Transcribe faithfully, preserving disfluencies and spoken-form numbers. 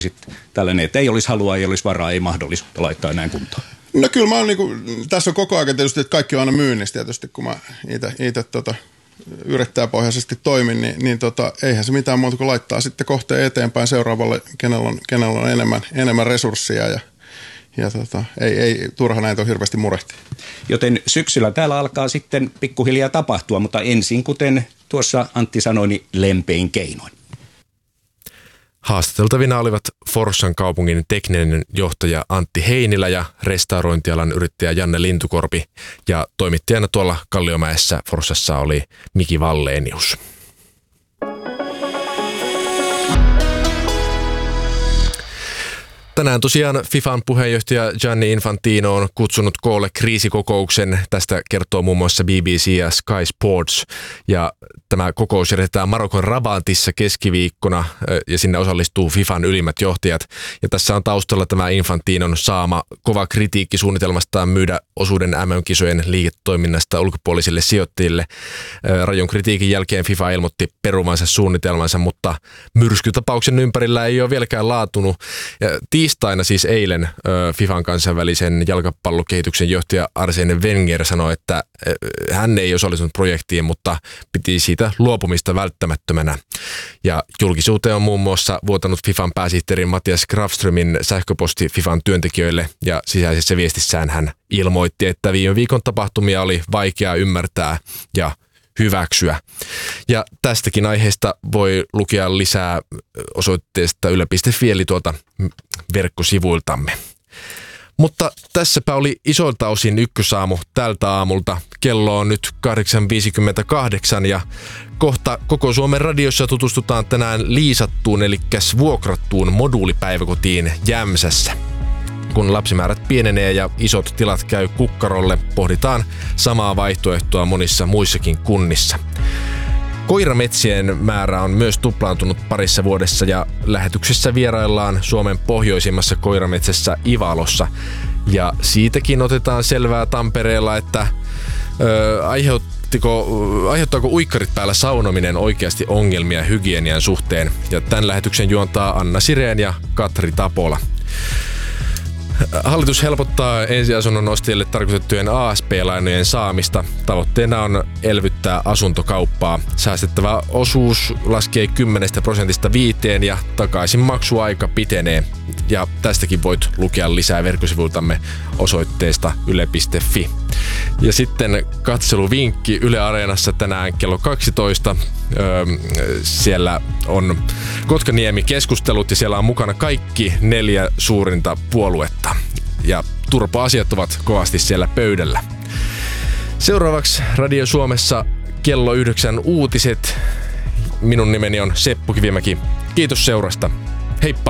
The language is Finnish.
sitten tällainen, että ei olisi halua, ei olisi varaa, ei mahdollisuutta laittaa näin kuntoon? No kyllä mä oon niinku, tässä on koko ajan tietysti, että kaikki on aina myynnissä tietysti, kun mä itse tota, yrittäjäpohjaisesti toimin, niin, niin tota, eihän se mitään muuta kuin laittaa sitten kohteen eteenpäin seuraavalle, kenellä on, kenellä on enemmän, enemmän resursseja ja, ja tota, ei, ei turha näitä on hirveästi murehtia. Joten syksyllä täällä alkaa sitten pikkuhiljaa tapahtua, mutta ensin, kuten tuossa Antti sanoi, niin lempein keinoin. Haastateltavina olivat Forssan kaupungin tekninen johtaja Antti Heinilä ja restaurointialan yrittäjä Janne Lintukorpi. Ja toimittajana tuolla Kalliomäessä Forssassa oli Miki Wallenius. Tänään tosiaan FIFAn puheenjohtaja Gianni Infantino on kutsunut koolle kriisikokouksen. Tästä kertoo muun muassa B B C ja Sky Sports. Ja tämä kokous järjestetään Marokon Rabatissa keskiviikkona ja sinne osallistuu FIFAn ylimmät johtajat. Ja tässä on taustalla tämä Infantinon saama kova kritiikki suunnitelmastaan myydä osuuden M M-kisojen liiketoiminnasta ulkopuolisille sijoittajille. Rajon kritiikin jälkeen FIFA ilmoitti perumansa suunnitelmansa, mutta myrskytapauksen ympärillä ei ole vieläkään laatunut. Ja tiistaina siis eilen FIFAn kansainvälisen jalkapallokehityksen johtaja Arsene Wenger sanoi, että hän ei osallistunut projektiin, mutta piti siitä luopumista välttämättömänä. Ja julkisuuteen on muun muassa vuotanut FIFAn pääsihteerin Mattias Grafströmin sähköposti FIFAn työntekijöille ja sisäisessä viestissään hän ilmoitti, että viime viikon tapahtumia oli vaikea ymmärtää ja hyväksyä. Ja tästäkin aiheesta voi lukea lisää osoitteesta yle piste fi eli tuolta verkkosivuiltamme. Mutta tässäpä oli isolta osin ykkösaamu tältä aamulta. Kello on nyt kahdeksan viisikymmentäkahdeksan ja kohta koko Suomen radiossa tutustutaan tänään liisattuun eli vuokrattuun moduulipäiväkotiin Jämsässä. Kun lapsimäärät pienenee ja isot tilat käy kukkarolle, pohditaan samaa vaihtoehtoa monissa muissakin kunnissa. Koirametsien määrä on myös tuplaantunut parissa vuodessa ja lähetyksessä vieraillaan Suomen pohjoisimmassa koirametsässä Ivalossa. Ja siitäkin otetaan selvää Tampereella, että ö, aiheuttiko, aiheuttaako uikkarit päällä saunominen oikeasti ongelmia hygienian suhteen. Ja tämän lähetyksen juontaa Anna Sireen ja Katri Tapola. Hallitus helpottaa ensiasunnon ostajille tarkoitettujen A S P-lainojen saamista. Tavoitteena on elvyttää asuntokauppaa. Säästettävä osuus laskee kymmenestä prosentista viiteen ja takaisinmaksuaika pitenee. Ja tästäkin voit lukea lisää verkkosivuiltamme osoitteesta yle piste fi. Ja sitten katseluvinkki Yle Areenassa tänään kello kaksitoista. Öö, siellä on Kotkaniemi-keskustelut ja siellä on mukana kaikki neljä suurinta puoluetta. Ja turpa-asiat ovat kovasti siellä pöydällä. Seuraavaksi Radio Suomessa kello yhdeksän uutiset. Minun nimeni on Seppo Kivimäki. Kiitos seurasta. Heippa!